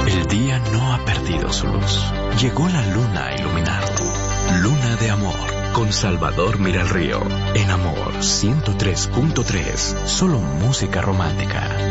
El día no ha perdido su luz. Llegó la luna a iluminarlo. Luna de amor, con Salvador Miralrío. En Amor 103.3, solo música romántica.